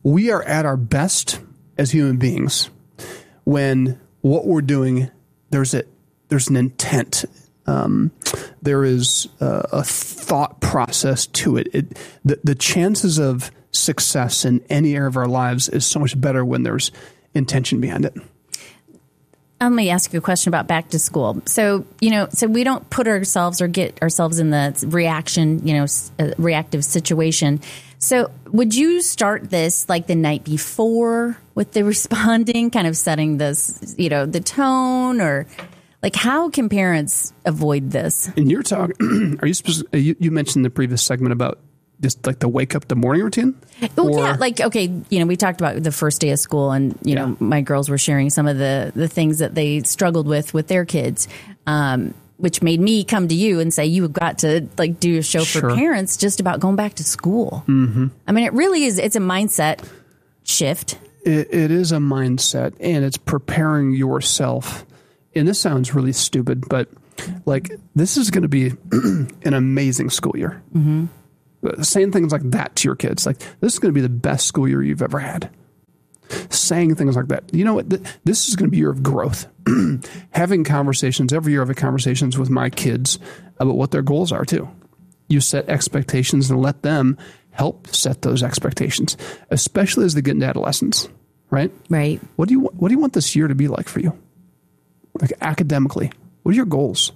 we are at our best as human beings when what we're doing, there's an intent. There is a thought process to it. The chances of success in any area of our lives is so much better when there's intention behind it. Let me ask you a question about back to school. So we don't put ourselves or get ourselves in the reactive situation. So would you start this like the night before with the responding, kind of setting this, the tone, or like how can parents avoid this? And you're talking, you mentioned in the previous segment about just like the wake up the morning routine? We talked about the first day of school and, my girls were sharing some of the things that they struggled with their kids, which made me come to you and say, you've got to do a show for parents just about going back to school. Mm-hmm. I mean, it really is. It's a mindset shift. It is a mindset, and it's preparing yourself. And this sounds really stupid, but this is going to be an amazing school year. Mm-hmm. Saying things like that to your kids, like this is going to be the best school year you've ever had. Saying things like that. You know what? This is going to be a year of growth. Having conversations every year. I have conversations with my kids about what their goals are too. You set expectations and let them help set those expectations, especially as they get into adolescence. Right. Right. What do you want this year to be like for you? Like academically, what are your goals?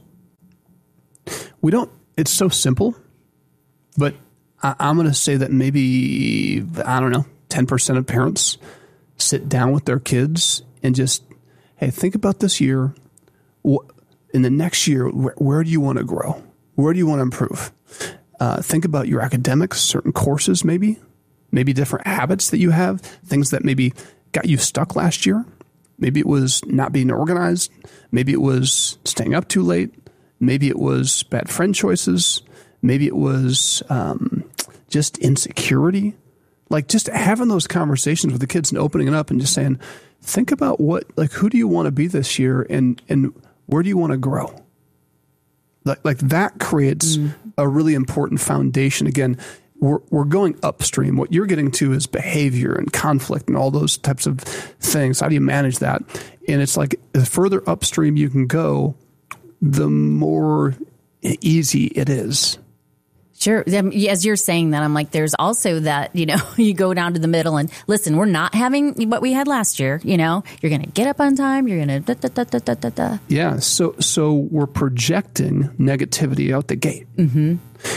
It's so simple, but I'm going to say that maybe, 10% of parents sit down with their kids and just, hey, think about this year. In the next year, where do you want to grow? Where do you want to improve? Think about your academics, certain courses, maybe different habits that you have, things that maybe got you stuck last year. Maybe it was not being organized. Maybe it was staying up too late. Maybe it was bad friend choices. Maybe it was just insecurity. Like just having those conversations with the kids and opening it up and just saying, think about who do you want to be this year and where do you want to grow? Like that creates a really important foundation. Again, we're going upstream. What you're getting to is behavior and conflict and all those types of things. How do you manage that? And it's like the further upstream you can go, the more easy it is. Sure. As you're saying that, I'm like, there's also that, you go down to the middle and listen, we're not having what we had last year. You're going to get up on time. You're going to Yeah. So we're projecting negativity out the gate. Mm-hmm.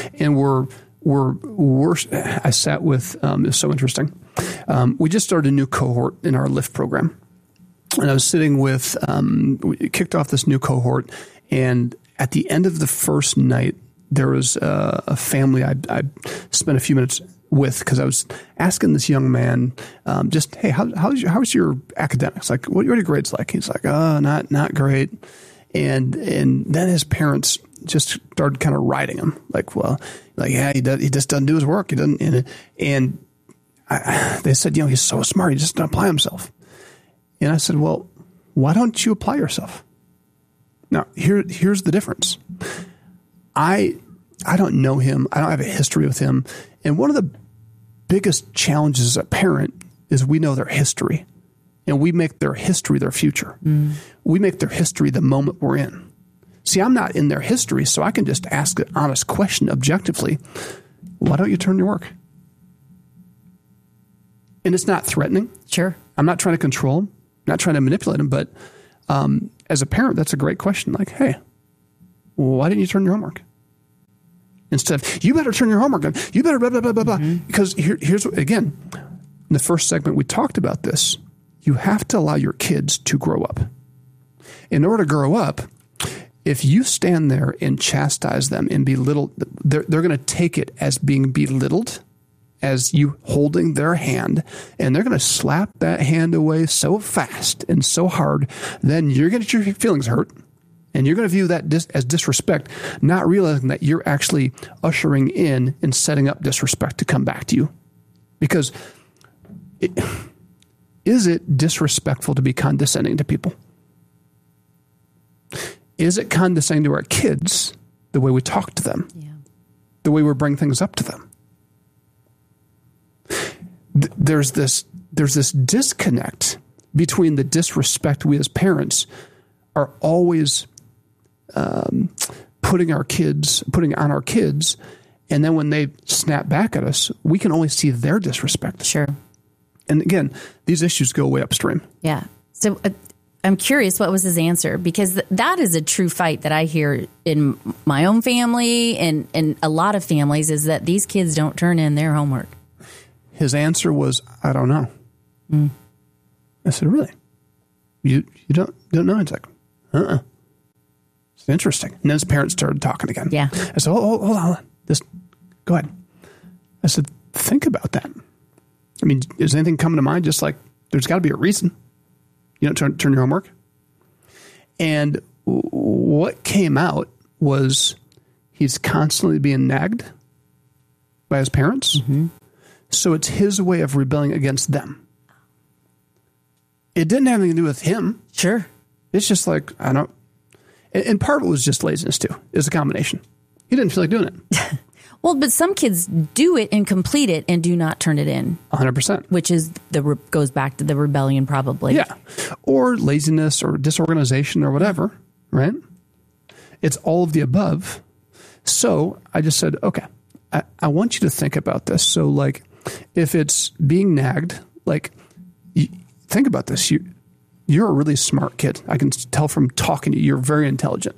And I sat with, it's so interesting. We just started a new cohort in our LIFT program. And I was sitting with, we kicked off this new cohort. And at the end of the first night, there was a family I spent a few minutes with because I was asking this young man, just, hey, how's your academics? Like, what are your grades like? He's like, oh, not great. And then his parents just started kind of riding him, yeah, he just doesn't do his work. He doesn't, and they said, he's so smart, he just doesn't apply himself. And I said, well, why don't you apply yourself? Now, here's the difference. I don't know him. I don't have a history with him. And one of the biggest challenges as a parent is we know their history. And we make their history their future. Mm. We make their history the moment we're in. See, I'm not in their history, so I can just ask an honest question objectively. Why don't you turn your work? And it's not threatening. Sure. I'm not trying to control him. I'm not trying to manipulate him. But as a parent, that's a great question. Like, hey, why didn't you turn your homework? Instead of, you better turn your homework in. You better blah, blah, blah, blah, blah. Mm-hmm. Because here's what, again, in the first segment, we talked about this. You have to allow your kids to grow up. In order to grow up, if you stand there and chastise them and belittle, they're going to take it as being belittled, as you holding their hand, and they're going to slap that hand away so fast and so hard, then you're going to get your feelings hurt. And you're going to view that as disrespect, not realizing that you're actually ushering in and setting up disrespect to come back to you. Because is it disrespectful to be condescending to people? Is it condescending to our kids the way we talk to them? Yeah. The way we bring things up to them? there's this disconnect between the disrespect we as parents are always putting on our kids, and then when they snap back at us, we can only see their disrespect. Sure. And again, these issues go way upstream. Yeah. So I'm curious, what was his answer? Because that is a true fight that I hear in my own family and a lot of families, is that these kids don't turn in their homework. His answer was, I don't know. I said, really? You don't know? He's like, It's interesting. And then his parents started talking again. Yeah. I said, hold on. Just go ahead. I said, think about that. I mean, is anything coming to mind? Just like, there's got to be a reason you don't turn your homework. And what came out was he's constantly being nagged by his parents. Mm-hmm. So it's his way of rebelling against them. It didn't have anything to do with him. Sure. It's just like, I don't. And part of it was just laziness, too. It's a combination. He didn't feel like doing it. Well, but some kids do it and complete it and do not turn it in. 100%. Which is goes back to the rebellion, probably. Yeah. Or laziness or disorganization or whatever, right? It's all of the above. So I just said, okay, I want you to think about this. So, like, if it's being nagged, like, think about this. You're a really smart kid. I can tell from talking to you. You're very intelligent.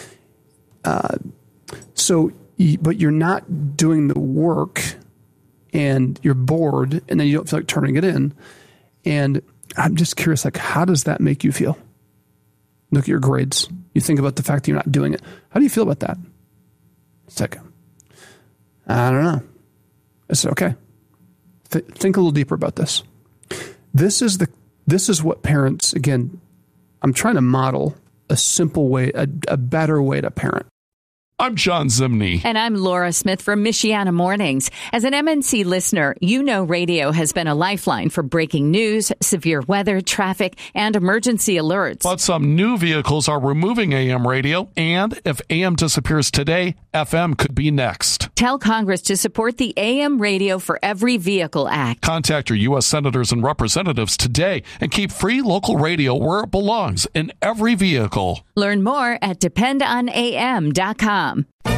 But you're not doing the work, and you're bored, and then you don't feel like turning it in. And I'm just curious, like, how does that make you feel? Look at your grades. You think about the fact that you're not doing it. How do you feel about that? It's like, I don't know. I said, okay. Think a little deeper about this. This is what parents, again, I'm trying to model a simple way, a better way to parent. I'm John Zimney. And I'm Laura Smith from Michiana Mornings. As an MNC listener, you know radio has been a lifeline for breaking news, severe weather, traffic, and emergency alerts. But some new vehicles are removing AM radio, and if AM disappears today, FM could be next. Tell Congress to support the AM Radio for Every Vehicle Act. Contact your U.S. senators and representatives today and keep free local radio where it belongs, in every vehicle. Learn more at dependonam.com.